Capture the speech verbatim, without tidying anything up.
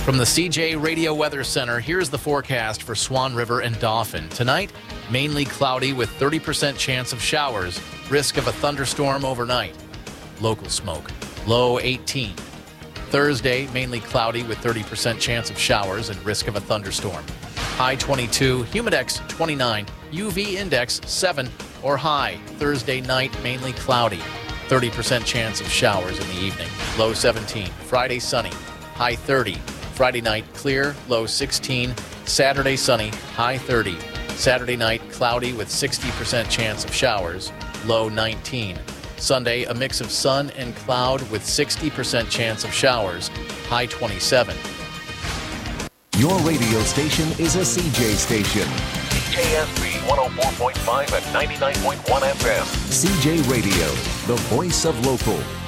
From the C J Radio Weather Center, here's the forecast for Swan River and Dauphin. Tonight, mainly cloudy with thirty percent chance of showers, risk of a thunderstorm overnight. Local smoke, low eighteen. Thursday, mainly cloudy with thirty percent chance of showers and risk of a thunderstorm. High twenty-two, humidex twenty-nine, U V index seven or high. Thursday night, mainly cloudy, thirty percent chance of showers in the evening. Low seventeen. Friday, sunny, high thirty. Friday night, clear, low sixteen. Saturday, sunny, high thirty. Saturday night, cloudy with sixty percent chance of showers, low nineteen. Sunday, a mix of sun and cloud with sixty percent chance of showers, high twenty-seven. Your radio station is a C J station. C J S B one oh four point five and ninety-nine point one F M. C J Radio, the voice of local.